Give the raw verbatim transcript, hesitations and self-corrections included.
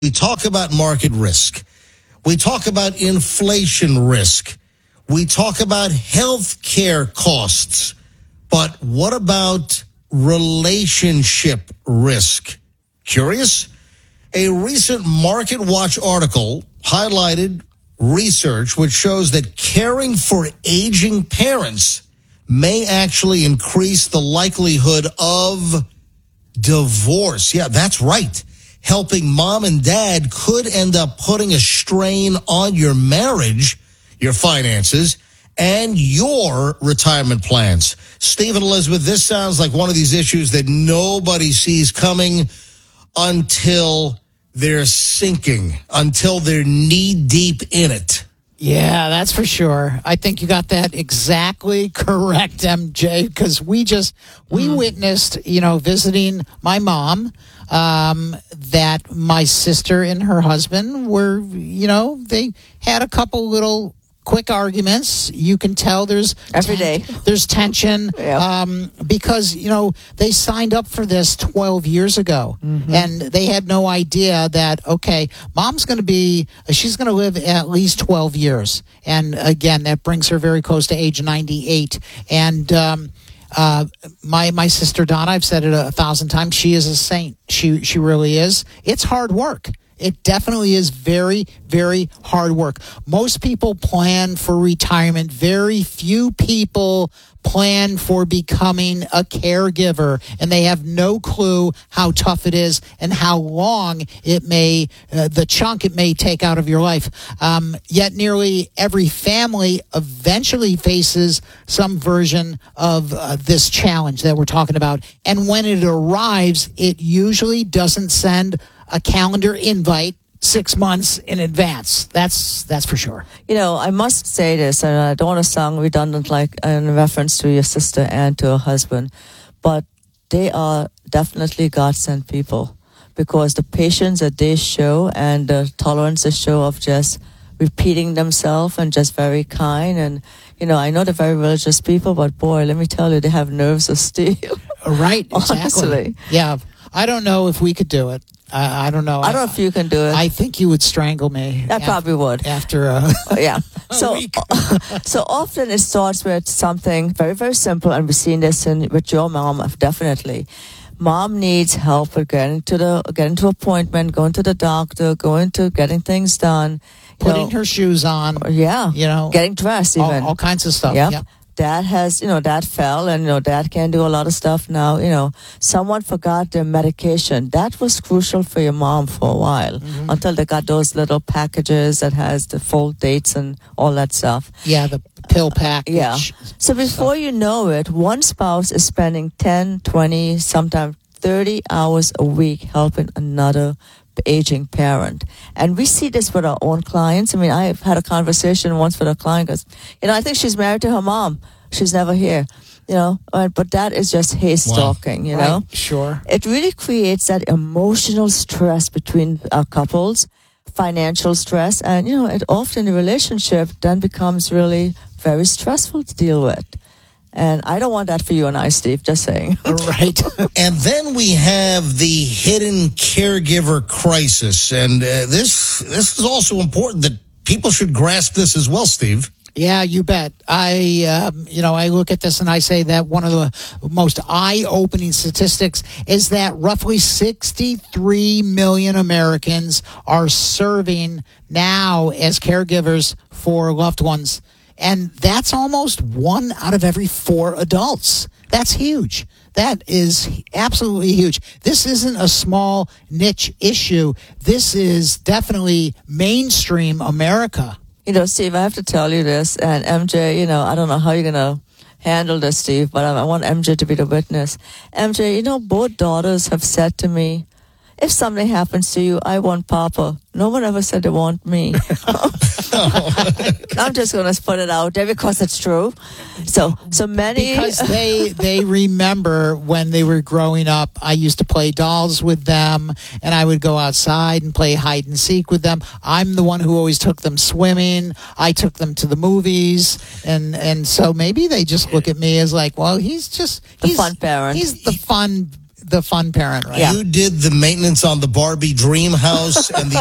We talk about market risk. We talk about inflation risk. We talk about health care costs. But what about relationship risk? Curious? A recent Market Watch article highlighted research which shows that caring for aging parents may actually increase the likelihood of divorce. Yeah, that's right. Helping mom and dad could end up putting a strain on your marriage, your finances, and your retirement plans. Steve and Elizabeth, this sounds like one of these issues that nobody sees coming until they're sinking, until they're knee-deep in it. Yeah, that's for sure. I think you got that exactly correct, M J, because we just, we mm. witnessed, you know, visiting my mom, um, that my sister and her husband were, you know, they had a couple little quick arguments. You can tell there's every day there's tension yep. um, because you know they signed up for this twelve years ago, mm-hmm. and they had no idea that okay, mom's going to be she's going to live at least twelve years, and again that brings her very close to age ninety-eight. And um, uh, my my sister Donna, I've said it a, a thousand times, she is a saint. She she really is. It's hard work. It definitely is very, very hard work. Most people plan for retirement. Very few people plan for becoming a caregiver, and they have no clue how tough it is and how long it may, uh, the chunk it may take out of your life. Um, yet nearly every family eventually faces some version of uh, this challenge that we're talking about. And when it arrives, it usually doesn't send a calendar invite six months in advance. That's that's for sure. You know, I must say this, and I don't want to sound redundant like in reference to your sister and to her husband, but they are definitely God-sent people because the patience that they show and the tolerance they show of just repeating themselves and just very kind. And, you know, I know they're very religious people, but boy, let me tell you, they have nerves of steel. Right, exactly. Honestly. Yeah, I don't know if we could do it. I, I don't know. I don't know if you can do it. I think you would strangle me. I after, probably would. After a, yeah. a so, week. so often it starts with something very, very simple, and we've seen this in, with your mom, definitely. Mom needs help with getting to the getting to appointment, going to the doctor, going to getting things done, putting know, her shoes on. Yeah. You know, getting dressed even. All, all kinds of stuff. Yep. Yeah. Dad has, you know, dad fell and, you know, dad can do a lot of stuff now. You know, someone forgot their medication. That was crucial for your mom for a while mm-hmm. until they got those little packages that has the full dates and all that stuff. Yeah, the pill package. Uh, yeah. So before stuff. you know it, one spouse is spending ten, twenty, sometimes thirty hours a week helping another aging parent. And we see this with our own clients. I mean, I've had a conversation once with a client because, you know, I think she's married to her mom. She's never here, you know, but that is just hate stalking, wow. you right. know. Sure. It really creates that emotional stress between our couples, financial stress, and, you know, it often the relationship then becomes really very stressful to deal with. And I don't want that for you and I, Steve, just saying. Right. And then we have the hidden caregiver crisis. And uh, this this is also important that people should grasp this as well, Steve. Yeah, you bet. I, um, you know, I look at this and I say that one of the most eye-opening statistics is that roughly sixty-three million Americans are serving now as caregivers for loved ones. And that's almost one out of every four adults. That's huge. That is absolutely huge. This isn't a small niche issue. This is definitely mainstream America. You know, Steve, I have to tell you this, and M J, you know, I don't know how you're going to handle this, Steve, but I want M J to be the witness. M J, you know, both daughters have said to me, if something happens to you, I want Papa. No one ever said they want me. I'm just going to put it out there because it's true. So, so many. Because they they remember when they were growing up, I used to play dolls with them, and I would go outside and play hide and seek with them. I'm the one who always took them swimming. I took them to the movies, and and so maybe they just look at me as like, well, he's just the he's, fun parent. He's the fun the fun parent, right? Yeah. You did the maintenance on the Barbie dream house and the